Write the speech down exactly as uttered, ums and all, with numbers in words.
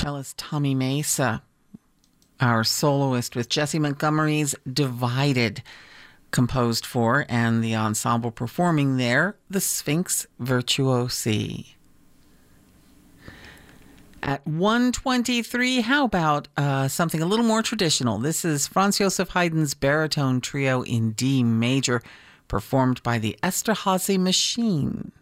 cellist Tommy Mesa, our soloist with Jessie Montgomery's Divided, composed for, and the ensemble performing there, the Sphinx Virtuosi. At one twenty-three, how about uh, something a little more traditional? This is Franz Joseph Haydn's baritone trio in D major, performed by the Esterhazy Machine.